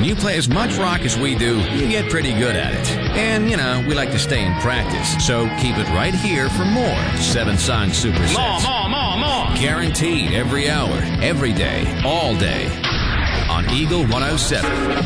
When you play as much rock as we do, you get pretty good at it. And, you know, we like to stay in practice. So keep it right here for more Seven Song Supersets. More. Guaranteed every hour, every day, all day on Eagle 107.